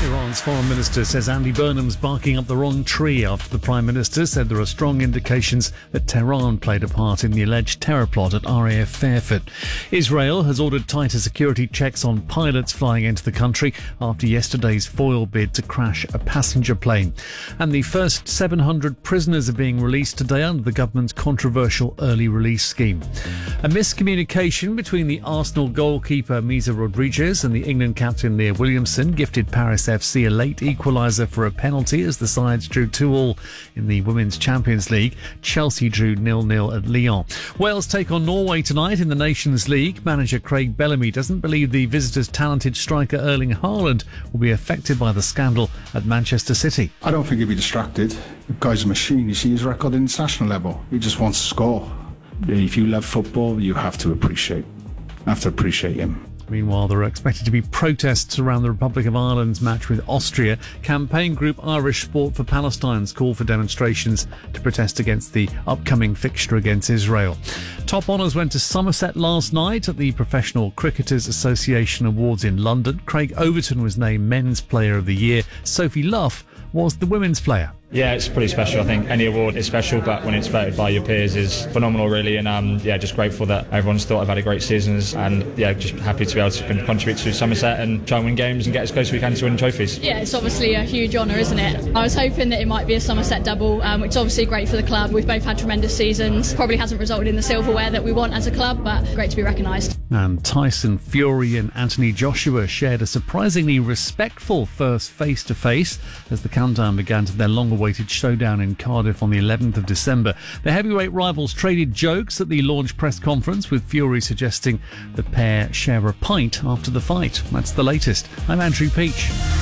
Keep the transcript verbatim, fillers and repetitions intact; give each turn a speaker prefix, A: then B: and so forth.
A: Iran's foreign minister says Andy Burnham's barking up the wrong tree after the Prime Minister said there are strong indications that Tehran played a part in the alleged terror plot at R A F Fairford. Israel has ordered tighter security checks on pilots flying into the country after yesterday's foil bid to crash a passenger plane. And the first seven hundred prisoners are being released today under the government's controversial early release scheme. A miscommunication between the Arsenal goalkeeper Misa Rodriguez and the England captain Leah Williamson gifted Paris F C a late equaliser for a penalty as the sides drew two all in the Women's Champions League. Chelsea drew nil nil at Lyon. Wales take on Norway tonight in the Nations League. Manager Craig Bellamy doesn't believe the visitors' talented striker Erling Haaland will be affected by the scandal at Manchester City.
B: I don't think he'll be distracted. The guy's a machine. You see his record at international level. He just wants to score. If you love football, you have to appreciate, have to appreciate him.
A: Meanwhile, there are expected to be protests around the Republic of Ireland's match with Austria. Campaign group Irish Sport for Palestine's call for demonstrations to protest against the upcoming fixture against Israel. Top honours went to Somerset last night at the Professional Cricketers Association Awards in London. Craig Overton was named Men's Player of the Year. Sophie Luff was the Women's Player.
C: Yeah, it's pretty special. I think any award is special, but when it's voted by your peers is phenomenal, really. And um, yeah, just grateful that everyone's thought I've had a great season, and yeah, just happy to be able to contribute to Somerset and try and win games and get as close as we can to winning trophies.
D: Yeah, it's obviously a huge honour, isn't it? I was hoping that it might be a Somerset double, um, which is obviously great for the club. We've both had tremendous seasons. Probably hasn't resulted in the silverware that we want as a club, but great to be recognised.
A: And Tyson Fury and Anthony Joshua shared a surprisingly respectful first face-to-face as the countdown began to their long-awaited showdown in Cardiff on the eleventh of December. The heavyweight rivals traded jokes at the launch press conference, with Fury suggesting the pair share a pint after the fight. That's the latest. I'm Andrew Peach.